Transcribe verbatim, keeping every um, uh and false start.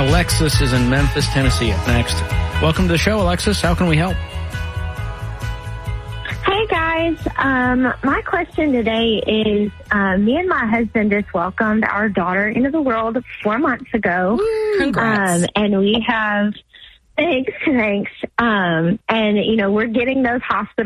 Alexis is in Memphis, Tennessee up next. Welcome to the show, Alexis. How can we help? Hey, guys. Um, my question today is, uh, me and my husband just welcomed our daughter into the world four months ago. Woo, congrats. Um, and we have, thanks, thanks. Um, and, you know, we're getting those hospital